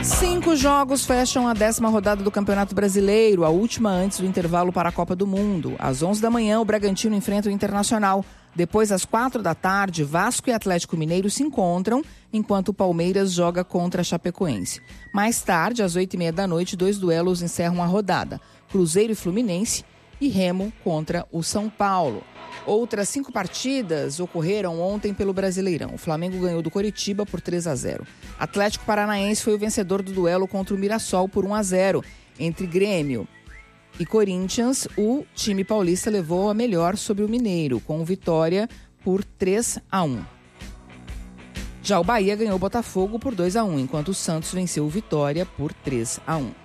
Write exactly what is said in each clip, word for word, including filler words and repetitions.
Cinco jogos fecham a décima rodada do Campeonato Brasileiro, a última antes do intervalo para a Copa do Mundo. Às onze da manhã, o Bragantino enfrenta o Internacional. Depois, às quatro da tarde, Vasco e Atlético Mineiro se encontram, enquanto o Palmeiras joga contra a Chapecoense. Mais tarde, às oito e meia da noite, dois duelos encerram a rodada. Cruzeiro e Fluminense e Remo contra o São Paulo. Outras cinco partidas ocorreram ontem pelo Brasileirão. O Flamengo ganhou do Coritiba por três a zero. Atlético Paranaense foi o vencedor do duelo contra o Mirassol por um a zero. Entre Grêmio e Corinthians, o time paulista levou a melhor sobre o Mineiro, com vitória por três a um. Já o Bahia ganhou o Botafogo por dois a um, enquanto o Santos venceu o Vitória por três a um.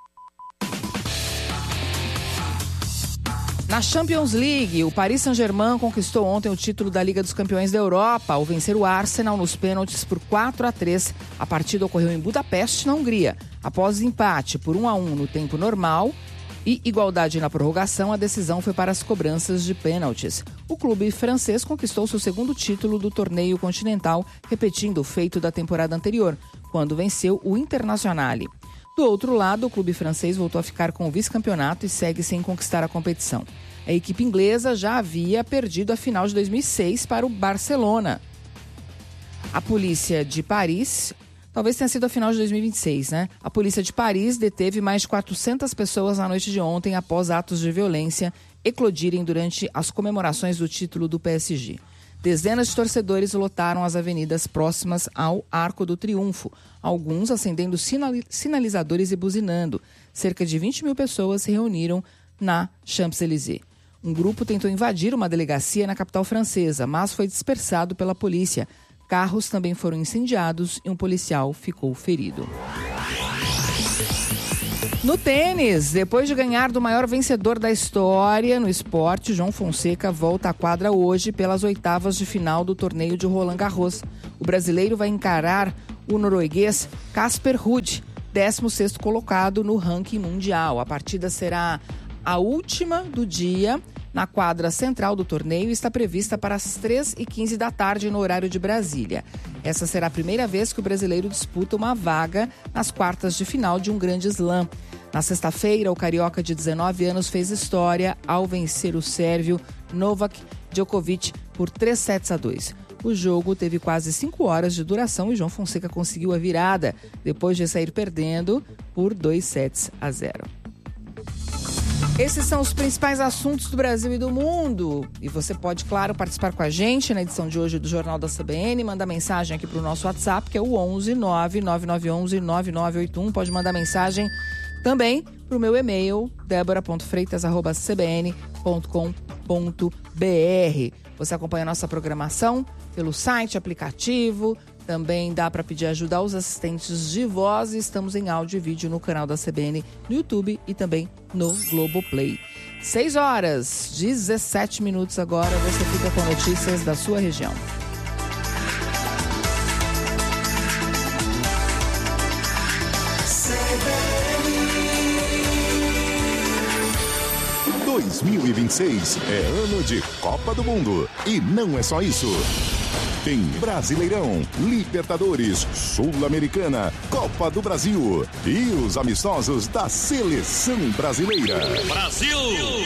Na Champions League, o Paris Saint-Germain conquistou ontem o título da Liga dos Campeões da Europa ao vencer o Arsenal nos pênaltis por quatro a três. A partida ocorreu em Budapeste, na Hungria. Após empate por um a um no tempo normal e igualdade na prorrogação, a decisão foi para as cobranças de pênaltis. O clube francês conquistou seu segundo título do torneio continental, repetindo o feito da temporada anterior, quando venceu o Internazionale. Do outro lado, o clube francês voltou a ficar com o vice-campeonato e segue sem conquistar a competição. A equipe inglesa já havia perdido a final de dois mil e seis para o Barcelona. A polícia de Paris, talvez tenha sido a final de dois mil e vinte e seis, né? A polícia de Paris deteve mais de quatrocentas pessoas na noite de ontem após atos de violência eclodirem durante as comemorações do título do P S G. Dezenas de torcedores lotaram as avenidas próximas ao Arco do Triunfo, alguns acendendo sinalizadores e buzinando. Cerca de vinte mil pessoas se reuniram na Champs-Élysées. Um grupo tentou invadir uma delegacia na capital francesa, mas foi dispersado pela polícia. Carros também foram incendiados e um policial ficou ferido. No tênis, depois de ganhar do maior vencedor da história no esporte, João Fonseca volta à quadra hoje pelas oitavas de final do torneio de Roland Garros. O brasileiro vai encarar o norueguês Casper Ruud, décimo sexto colocado no ranking mundial. A partida será a última do dia na quadra central do torneio e está prevista para as três e quinze da tarde no horário de Brasília. Essa será a primeira vez que o brasileiro disputa uma vaga nas quartas de final de um grande slam. Na sexta-feira, o carioca de dezenove anos fez história ao vencer o sérvio Novak Djokovic por três sets a dois. O jogo teve quase cinco horas de duração e João Fonseca conseguiu a virada, depois de sair perdendo por dois sets a zero. Esses são os principais assuntos do Brasil e do mundo. E você pode, claro, participar com a gente na edição de hoje do Jornal da C B N. Manda mensagem aqui para o nosso WhatsApp, que é o onze nove nove nove um um nove nove oito um. Pode mandar mensagem também para o meu e-mail, débora ponto freitas arroba c b n ponto com ponto b r. Você acompanha a nossa programação pelo site, aplicativo. Também dá para pedir ajuda aos assistentes de voz. Estamos em áudio e vídeo no canal da C B N, no YouTube e também no Globoplay. seis horas, dezessete minutos agora. Você fica com notícias da sua região. dois mil e vinte e seis é ano de Copa do Mundo. E não é só isso. Tem Brasileirão, Libertadores, Sul-Americana, Copa do Brasil e os amistosos da Seleção Brasileira. Brasil!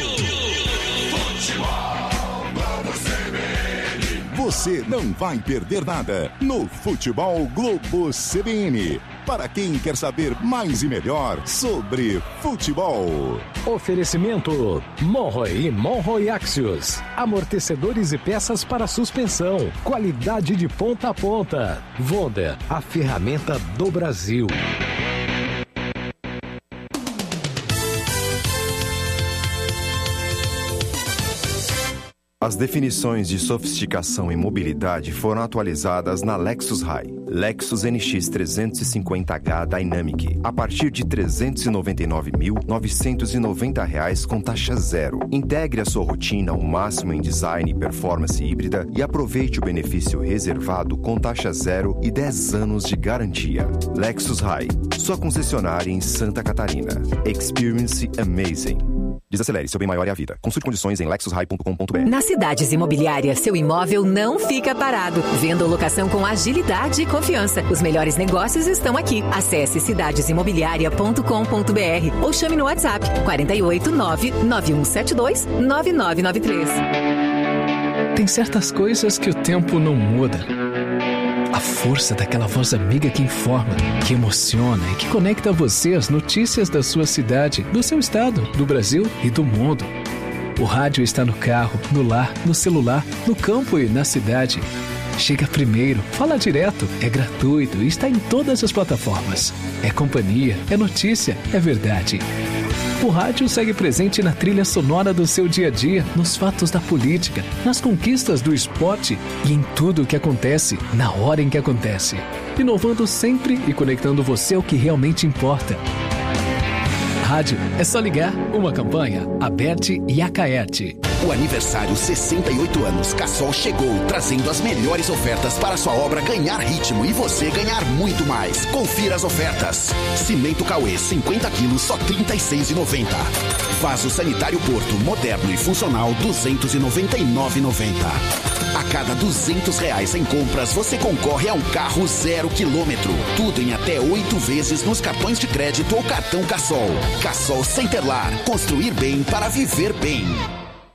Você não vai perder nada no Futebol Globo C B N. Para quem quer saber mais e melhor sobre futebol. Oferecimento Monroe e Monroe Axios. Amortecedores e peças para suspensão. Qualidade de ponta a ponta. Wonder, a ferramenta do Brasil. As definições de sofisticação e mobilidade foram atualizadas na Lexus High. Lexus N X trezentos e cinquenta H Dynamic, a partir de trezentos e noventa e nove mil, novecentos e noventa reais com taxa zero. Integre a sua rotina ao máximo em design e performance híbrida e aproveite o benefício reservado com taxa zero e dez anos de garantia. Lexus High, sua concessionária em Santa Catarina. Experience Amazing. Desacelere, seu bem maior é a vida. Consulte condições em lexus high ponto com ponto b r. Na Cidades Imobiliárias, seu imóvel não fica parado. Venda ou locação com agilidade e confiança. Os melhores negócios estão aqui. Acesse cidades imobiliária ponto com ponto b r ou chame no WhatsApp quarenta e oito, nove nove um sete dois, nove nove nove três. Tem certas coisas que o tempo não muda. A força daquela voz amiga que informa, que emociona e que conecta você às notícias da sua cidade, do seu estado, do Brasil e do mundo. O rádio está no carro, no lar, no celular, no campo e na cidade. Chega primeiro, fala direto, é gratuito e está em todas as plataformas. É companhia, é notícia, é verdade. O rádio segue presente na trilha sonora do seu dia a dia, nos fatos da política, nas conquistas do esporte e em tudo o que acontece, na hora em que acontece. Inovando sempre e conectando você ao que realmente importa. Rádio, é só ligar. Uma campanha, Aberte e Acaerte. O aniversário sessenta e oito anos Cassol chegou, trazendo as melhores ofertas para sua obra ganhar ritmo e você ganhar muito mais. Confira as ofertas. Cimento Cauê, cinquenta quilos, só trinta e seis reais e noventa centavos. Vaso sanitário Porto, moderno e funcional, duzentos e noventa e nove reais e noventa centavos. A cada duzentos reais em compras, você concorre a um carro zero quilômetro. Tudo em até oito vezes nos cartões de crédito ou cartão Cassol. Cassol Centerlar, construir bem para viver bem.